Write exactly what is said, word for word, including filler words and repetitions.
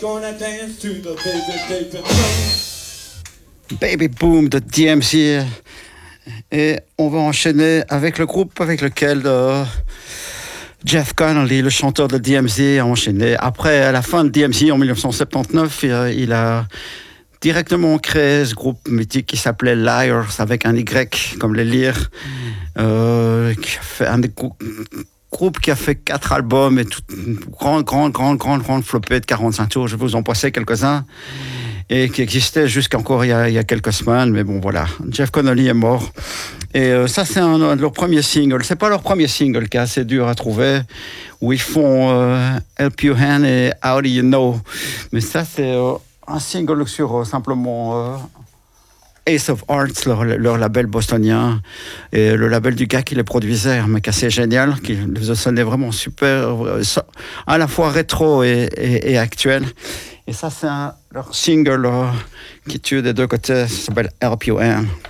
gonna dance to the baby, baby boom. Baby Boom de D M C. Et on va enchaîner avec le groupe avec lequel euh, Jeff Connolly, le chanteur de D M C, a enchaîné. Après, à la fin de D M C, en dix-neuf cent soixante-dix-neuf, il, il a directement créé ce groupe mythique qui s'appelait Liars, avec un Y, comme les lire, euh, qui a fait un des groupes groupe qui a fait quatre albums et tout, une grande, grande, grande, grande, grande flopée de quarante-cinq tours. Je vais vous en passer quelques-uns. Et qui existait jusqu'encore il y a, il y a quelques semaines. Mais bon, voilà. Jeff Connolly est mort. Et euh, ça, c'est un, un de leurs premiers singles. C'est pas leur premier single qui est assez dur à trouver, où ils font euh, Help You Hand et How Do You Know. Mais ça, c'est euh, un single sur euh, simplement... Euh, Ace of Hearts, leur, leur label bostonien, et le label du gars qui les produisait, un mec assez génial, qui les sonnait vraiment super, à la fois rétro et, et, et actuel. Et ça, c'est un, leur single euh, qui tue des deux côtés, ça s'appelle Help You Ann.